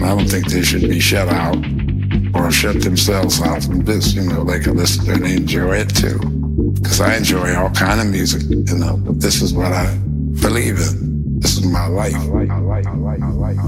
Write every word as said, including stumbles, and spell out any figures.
I don't think they should be shut out or shut themselves out from this. You know, they can listen and enjoy it too. Because I enjoy all kind of music, you know, but this is what I believe in. This is my life.